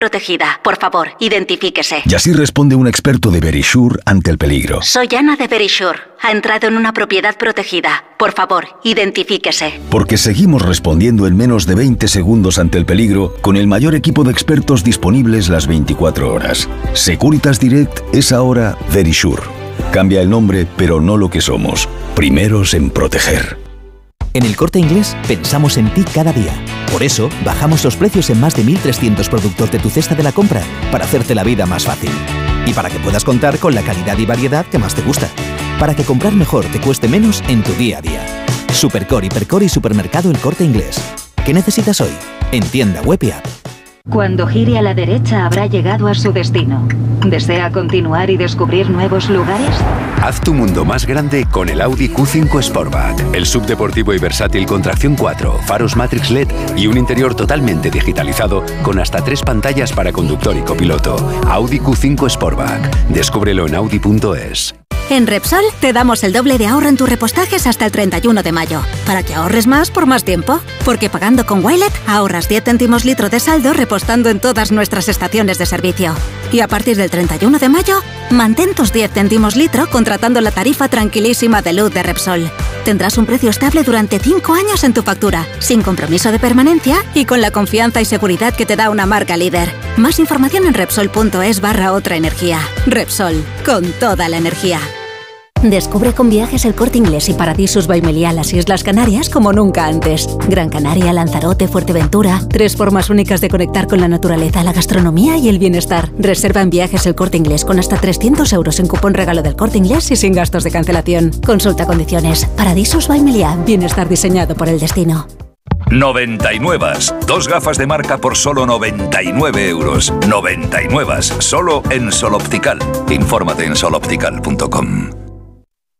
Protegida. Por favor, identifíquese. Y así responde un experto de Verisure ante el peligro. Soy Ana de Verisure. Ha entrado en una propiedad protegida. Por favor, identifíquese. Porque seguimos respondiendo en menos de 20 segundos ante el peligro con el mayor equipo de expertos disponibles las 24 horas. Securitas Direct es ahora Verisure. Cambia el nombre, pero no lo que somos. Primeros en proteger. En El Corte Inglés pensamos en ti cada día. Por eso, bajamos los precios en más de 1.300 productos de tu cesta de la compra para hacerte la vida más fácil. Y para que puedas contar con la calidad y variedad que más te gusta. Para que comprar mejor te cueste menos en tu día a día. Supercore, Hipercore y Supermercado El Corte Inglés. ¿Qué necesitas hoy? En tienda web y app. Cuando gire a la derecha habrá llegado a su destino. ¿Desea continuar y descubrir nuevos lugares? Haz tu mundo más grande con el Audi Q5 Sportback. El subdeportivo y versátil con tracción 4, faros Matrix LED y un interior totalmente digitalizado con hasta 3 pantallas para conductor y copiloto. Audi Q5 Sportback. Descúbrelo en Audi.es. En Repsol te damos el doble de ahorro en tus repostajes hasta el 31 de mayo, para que ahorres más por más tiempo. Porque pagando con Wilet ahorras 10 céntimos litro de saldo repostando en todas nuestras estaciones de servicio. Y a partir del 31 de mayo, mantén tus 10 céntimos litro contratando la tarifa tranquilísima de luz de Repsol. Tendrás un precio estable durante 5 años en tu factura, sin compromiso de permanencia y con la confianza y seguridad que te da una marca líder. Más información en Repsol.es/otra energía. Repsol, con toda la energía. Descubre con Viajes El Corte Inglés y Paradisus by Meliá las Islas Canarias como nunca antes. Gran Canaria, Lanzarote, Fuerteventura. 3 formas únicas de conectar con la naturaleza, la gastronomía y el bienestar. Reserva en Viajes El Corte Inglés con hasta 300 euros en cupón regalo del Corte Inglés y sin gastos de cancelación. Consulta condiciones. Paradisus by Meliá. Bienestar diseñado por el destino. 99. 2 gafas de marca por solo 99 euros. 99. Solo en Sol Optical. Infórmate en soloptical.com.